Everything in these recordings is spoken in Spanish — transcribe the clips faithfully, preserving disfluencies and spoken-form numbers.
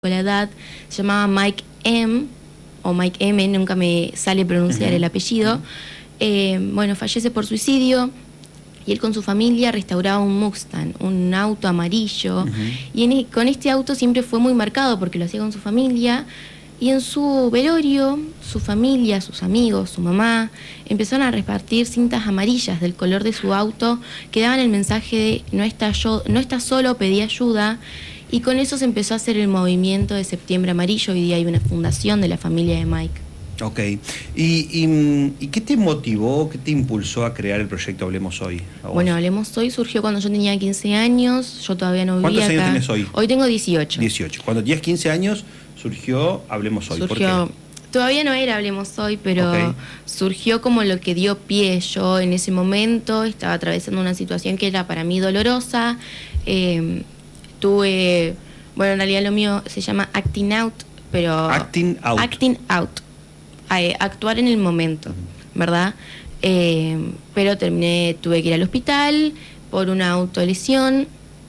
la edad, se llamaba Mike M, o Mike M, nunca me sale pronunciar uh-huh. el apellido. Uh-huh. Eh, bueno, fallece por suicidio y él con su familia restauraba un Mustang, un auto amarillo. Uh-huh. Y en, con este auto siempre fue muy marcado porque lo hacía con su familia. Y en su velorio, su familia, sus amigos, su mamá, empezaron a repartir cintas amarillas del color de su auto que daban el mensaje de no está, yo, no está solo, pedí ayuda. Y con eso se empezó a hacer el movimiento de Septiembre Amarillo. Hoy día hay una fundación de la familia de Mike. Ok. ¿Y, y, y qué te motivó, qué te impulsó a crear el proyecto Hablemos Hoy? Bueno, Hablemos Hoy surgió cuando yo tenía quince años, yo todavía no vivía acá. ¿Cuántos años tienes hoy? Hoy tengo dieciocho. dieciocho. Cuando tenías quince años surgió Hablemos Hoy. Surgió, ¿por qué? Todavía no era Hablemos Hoy, pero okay. surgió como lo que dio pie. Yo en ese momento estaba atravesando una situación que era para mí dolorosa. Eh, tuve, bueno, en realidad lo mío se llama acting out, pero... Acting out. Acting out. Eh, actuar en el momento, uh-huh. ¿verdad? Eh, pero terminé, tuve que ir al hospital por una autolesión.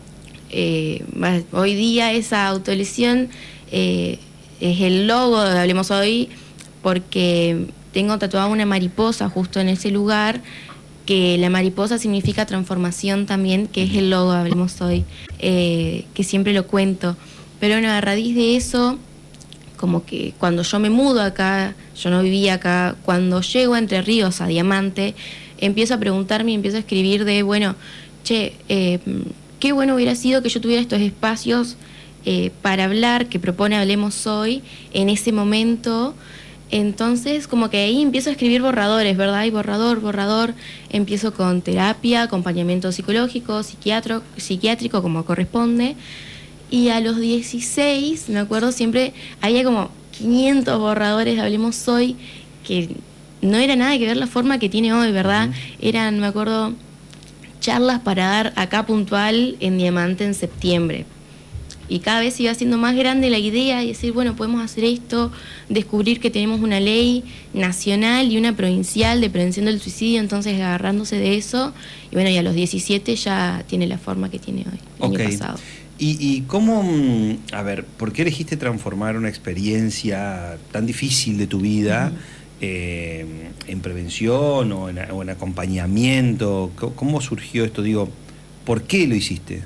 Eh, hoy día esa autolesión eh, es el logo de Hablemos Hoy, porque tengo tatuada una mariposa justo en ese lugar, que la mariposa significa transformación también, que es el logo de Hablemos Hoy, eh, que siempre lo cuento. Pero bueno, a raíz de eso, como que cuando yo me mudo acá, yo no vivía acá, cuando llego a Entre Ríos, a Diamante, empiezo a preguntarme y empiezo a escribir de, bueno, che, eh, qué bueno hubiera sido que yo tuviera estos espacios eh, para hablar, que propone Hablemos Hoy, en ese momento. Entonces, como que ahí empiezo a escribir borradores, ¿verdad? Y borrador, borrador, empiezo con terapia, acompañamiento psicológico, psiquiatro, psiquiátrico, como corresponde. Y a los dieciséis, me acuerdo, siempre había como quinientos borradores de Hablemos Hoy, que no era nada que ver la forma que tiene hoy, ¿verdad? Uh-huh. Eran, me acuerdo, charlas para dar acá puntual en Diamante en septiembre. Y cada vez iba siendo más grande la idea y decir, bueno, podemos hacer esto, descubrir que tenemos una ley nacional y una provincial de prevención del suicidio, entonces agarrándose de eso. Y bueno, y a los diecisiete ya tiene la forma que tiene hoy, el okay. año pasado. ¿Y, y cómo, a ver, por qué elegiste transformar una experiencia tan difícil de tu vida uh-huh. eh, en prevención o en, o en acompañamiento? ¿Cómo surgió esto? Digo, ¿por qué lo hiciste?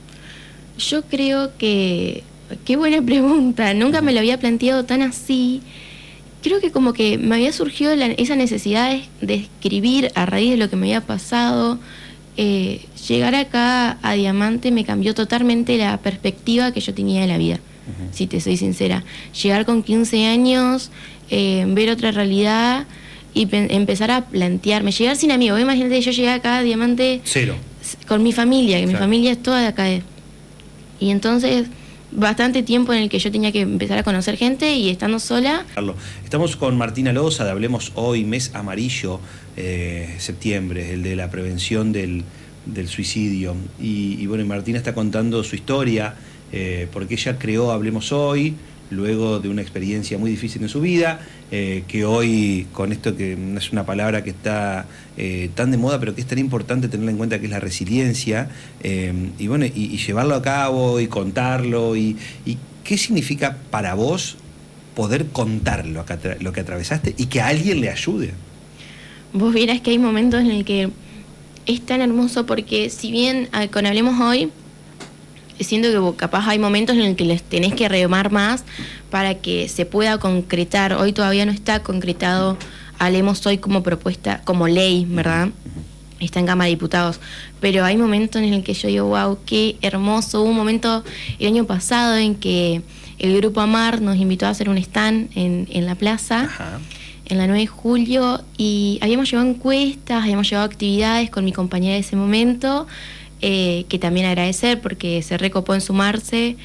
Yo creo que... Qué buena pregunta. Nunca me lo había planteado tan así. Creo que como que me había surgido la, esa necesidad de, de escribir a raíz de lo que me había pasado. Eh, llegar acá a Diamante me cambió totalmente la perspectiva que yo tenía de la vida, uh-huh. si te soy sincera. Llegar con quince años, eh, ver otra realidad y pe- empezar a plantearme. Llegar sin amigos. Imagínate, yo llegué acá a Diamante... Cero. Con mi familia, que claro. mi familia es toda de acá. De, y entonces... bastante tiempo en el que yo tenía que empezar a conocer gente y estando sola. Estamos con Martina Loza de Hablemos Hoy, mes amarillo, eh, septiembre, el de la prevención del, del suicidio. Y, y bueno, y Martina está contando su historia, eh, porque ella creó Hablemos Hoy, luego de una experiencia muy difícil en su vida, eh, que hoy, con esto que no es una palabra que está eh, tan de moda, pero que es tan importante tenerla en cuenta, que es la resiliencia, eh, y bueno, y, y llevarlo a cabo y contarlo, y, y qué significa para vos poder contar lo que, atra- lo que atravesaste y que a alguien le ayude. Vos vieras que hay momentos en el que es tan hermoso, porque si bien con Hablemos Hoy, siento que capaz hay momentos en el que les tenés que remar más para que se pueda concretar. Hoy todavía no está concretado Hablemos Hoy como propuesta, como ley, ¿verdad? Está en Cámara de Diputados. Pero hay momentos en el que yo digo, wow, qué hermoso. Hubo un momento el año pasado en que el Grupo Amar nos invitó a hacer un stand en, en la plaza, Ajá. en la nueve de julio, y habíamos llevado encuestas, habíamos llevado actividades con mi compañera de ese momento, Eh, que también agradecer porque se recopó en sumarse.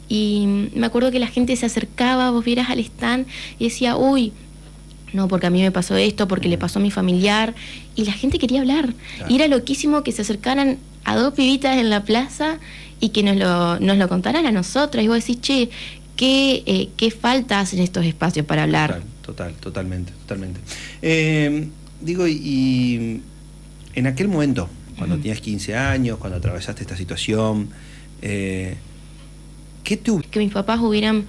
Y me acuerdo que la gente se acercaba, vos vieras al stand y decía, uy, no, porque a mí me pasó esto, porque le pasó a mi familiar, y la gente quería hablar. Claro. Y era loquísimo que se acercaran a dos pibitas en la plaza y que nos lo, nos lo contaran a nosotras. Y vos decís, che, ¿qué, eh, qué falta hacen estos espacios para hablar? Total, total, totalmente, totalmente. Eh, digo, y en aquel momento, cuando uh-huh. tenías quince años, cuando atravesaste esta situación, eh, ¿qué te... Que mis papás hubieran